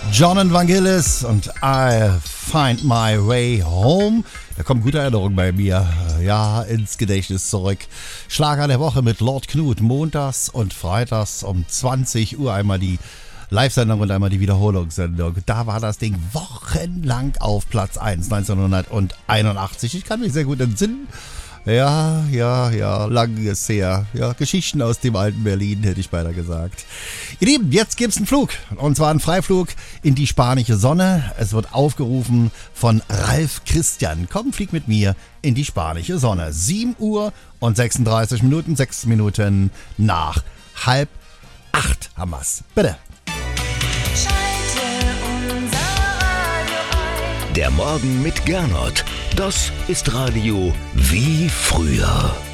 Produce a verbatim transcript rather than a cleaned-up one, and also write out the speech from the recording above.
John and Vangelis und I Find My Way Home. Da kommt gute Erinnerung bei mir, ja, ins Gedächtnis zurück. Schlager der Woche mit Lord Knut, montags und freitags um zwanzig Uhr einmal die Live-Sendung und einmal die Wiederholungssendung. Da war das Ding wochenlang auf Platz eins, neunzehnhunderteinundachtzig. Ich kann mich sehr gut entsinnen. Ja, ja, ja, lang ist her. Ja, Geschichten aus dem alten Berlin, hätte ich beinahe gesagt. Ihr Lieben, jetzt gibt's einen Flug. Und zwar einen Freiflug in die spanische Sonne. Es wird aufgerufen von Ralf Christian. Komm, flieg mit mir in die spanische Sonne. sieben Uhr und sechsunddreißig Minuten, sechs Minuten nach halb acht haben wir's. Bitte. Der Morgen mit Gernot. Das ist Radio wie früher.